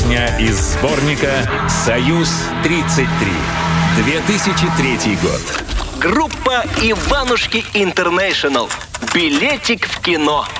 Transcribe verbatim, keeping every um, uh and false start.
Песня из сборника «Союз-тридцать три». две тысячи третий год. Группа «Иванушки Интернешнл». Билетик в кино.